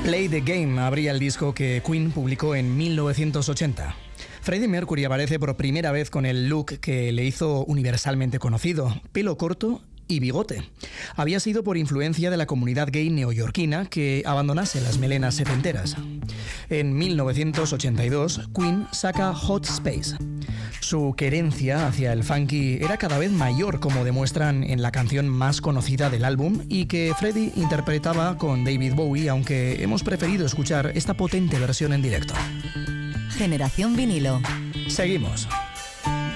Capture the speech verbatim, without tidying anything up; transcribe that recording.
Play the Game abría el disco que Queen publicó en mil novecientos ochenta. Freddie Mercury aparece por primera vez con el look que le hizo universalmente conocido, pelo corto y bigote. Había sido por influencia de la comunidad gay neoyorquina que abandonase las melenas setenteras. En mil novecientos ochenta y dos, Queen saca Hot Space. Su querencia hacia el funky era cada vez mayor, como demuestran en la canción más conocida del álbum y que Freddie interpretaba con David Bowie, aunque hemos preferido escuchar esta potente versión en directo. Generación Vinilo. Seguimos.